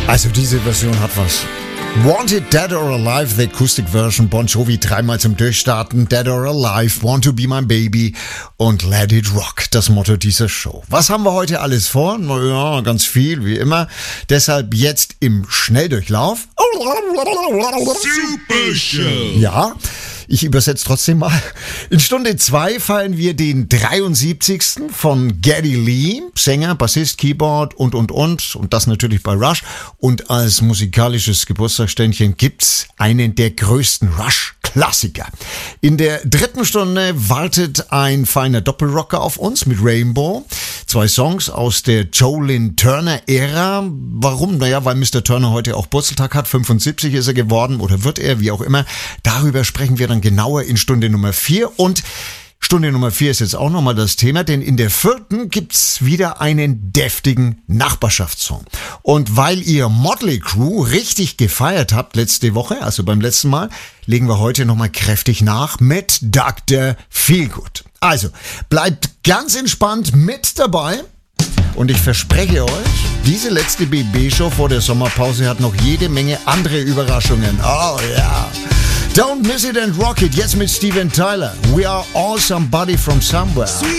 Also diese Version hat was. Wanted, Dead or Alive, the Acoustic Version, Bon Jovi dreimal zum Durchstarten, Dead or Alive, Want to Be My Baby und Let It Rock, das Motto dieser Show. Was haben wir heute alles vor? Naja, ganz viel, wie immer. Deshalb jetzt im Schnelldurchlauf. Super Show! Ja, ich übersetze trotzdem mal. In Stunde 2 feiern wir den 73. von Geddy Lee, Sänger, Bassist, Keyboard und das natürlich bei Rush. Und als musikalisches Geburtstagsständchen gibt's einen der größten Rush-Klassiker. In der 3. Stunde wartet ein feiner Doppelrocker auf uns mit Rainbow. 2 Songs aus der Joe-Lynn Turner-Ära. Warum? Naja, weil Mr. Turner heute auch Geburtstag hat. 75 ist er geworden oder wird er, wie auch immer. Darüber sprechen wir dann genauer in Stunde Nummer 4. Und Stunde Nummer 4 ist jetzt auch nochmal das Thema, denn in der 4. gibt's wieder einen deftigen Nachbarschaftssong. Und weil ihr Motley Crew richtig gefeiert habt letzte Woche, also beim letzten Mal, legen wir heute nochmal kräftig nach mit Dr. Feelgood. Also, bleibt ganz entspannt mit dabei. Und ich verspreche euch, diese letzte BB-Show vor der Sommerpause hat noch jede Menge andere Überraschungen. Oh ja. Don't miss it and rock it. Jetzt mit Steven Tyler. We are all somebody from somewhere.